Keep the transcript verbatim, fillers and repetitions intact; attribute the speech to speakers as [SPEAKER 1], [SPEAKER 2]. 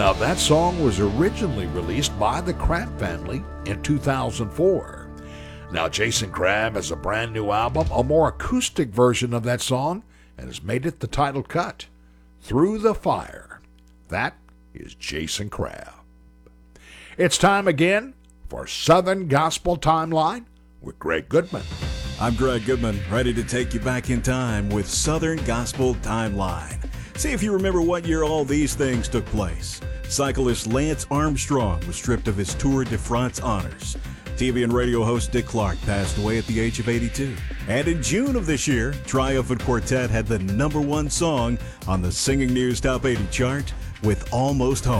[SPEAKER 1] Now, that song was originally released by the Crabb family in two thousand four. Now, Jason Crabb has a brand new album, a more acoustic version of that song, and has made it the title cut, Through the Fire. That is Jason Crabb. It's time again for Southern Gospel Timeline with Greg Goodman.
[SPEAKER 2] I'm Greg Goodman, ready to take you back in time with Southern Gospel Timeline. See if you remember what year all these things took place. Cyclist Lance Armstrong was stripped of his Tour de France honors. T V and radio host Dick Clark passed away at the age of eighty-two. And in June of this year, Triumphant Quartet had the number one song on the Singing News Top eighty chart with Almost Home.